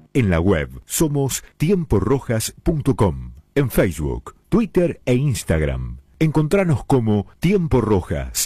En la web somos tiemporojas.com. En Facebook, Twitter e Instagram. Encontranos como Tiempo Rojas.